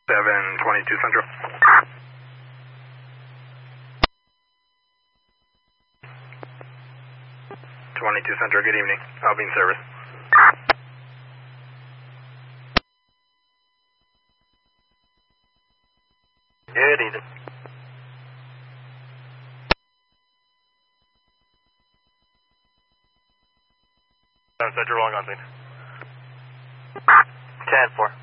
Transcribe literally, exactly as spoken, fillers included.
seven twenty-two Central. twenty-two Central, good evening. I'll be in service. Good evening. seven Central, wrong on scene. ten four.